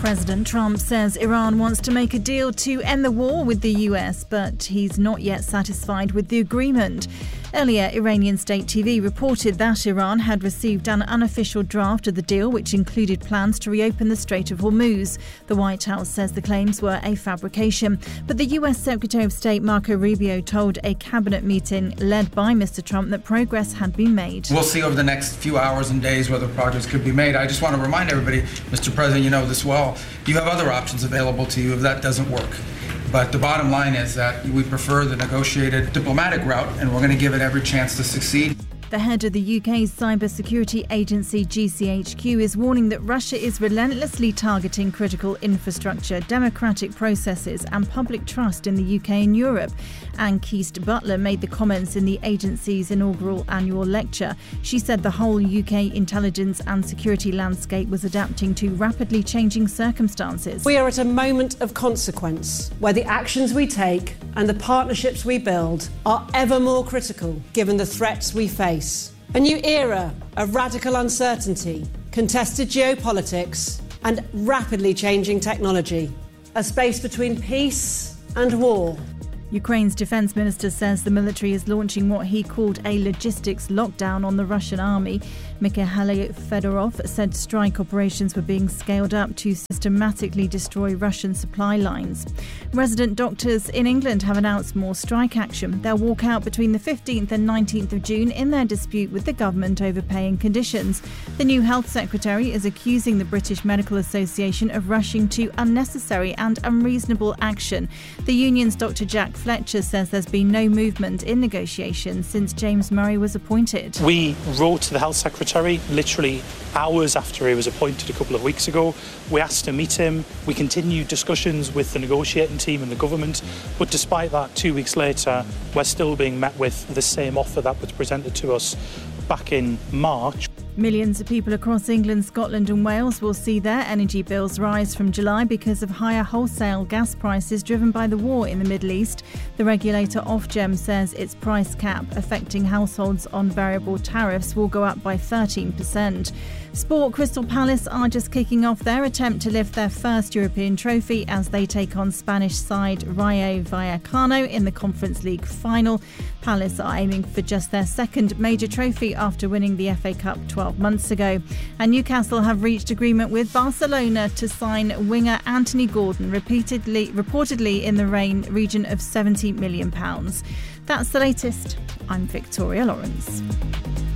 President Trump says Iran wants to make a deal to end the war with the US, but he's not yet satisfied with the agreement. Earlier, Iranian state TV reported that Iran had received an unofficial draft of the deal, which included plans to reopen the Strait of Hormuz. The White House says the claims were a fabrication. But the US Secretary of State Marco Rubio told a cabinet meeting led by Mr. Trump that progress had been made. We'll see over the next few hours and days whether progress could be made. I just want to remind everybody, Mr. President, you know this well, you have other options available to you if that doesn't work. But the bottom line is that we prefer the negotiated diplomatic route, and we're going to give it every chance to succeed. The head of the UK's cybersecurity agency GCHQ is warning that Russia is relentlessly targeting critical infrastructure, democratic processes and public trust in the UK and Europe. Anne Keast-Butler made the comments in the agency's inaugural annual lecture. She said the whole UK intelligence and security landscape was adapting to rapidly changing circumstances. We are at a moment of consequence where the actions we take and the partnerships we build are ever more critical given the threats we face. A new era of radical uncertainty, contested geopolitics and rapidly changing technology. A space between peace and war. Ukraine's defence minister says the military is launching what he called a logistics lockdown on the Russian army. Mikhail Fedorov said strike operations were being scaled up to systematically destroy Russian supply lines. Resident doctors in England have announced more strike action. They'll walk out between the 15th and 19th of June in their dispute with the government over pay and conditions. The new health secretary is accusing the British Medical Association of rushing to unnecessary and unreasonable action. The union's Dr. Jack Fletcher says there's been no movement in negotiations since James Murray was appointed. We wrote to the health secretary literally hours after he was appointed a couple of weeks ago. We asked to meet him. We continued discussions with the negotiating team and the government. But despite that, 2 weeks later, we're still being met with the same offer that was presented to us back in March. Millions of people across England, Scotland and Wales will see their energy bills rise from July because of higher wholesale gas prices driven by the war in the Middle East. The regulator Ofgem says its price cap affecting households on variable tariffs will go up by 13%. Sport: Crystal Palace are just kicking off their attempt to lift their first European trophy as they take on Spanish side Rayo Vallecano in the Conference League final. Palace are aiming for just their second major trophy after winning the FA Cup 12 months ago. And Newcastle have reached agreement with Barcelona to sign winger Anthony Gordon, reportedly in the region of £70 million. That's the latest. I'm Victoria Lawrence.